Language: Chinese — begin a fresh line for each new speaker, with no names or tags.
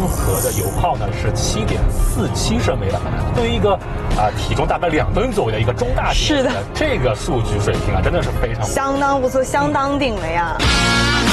核的油耗呢是7.47升每百。对于一个体重大概2吨左右的一个中大型，
是的，
这个数据水平啊，真的是非常
相当不错，相当顶了呀。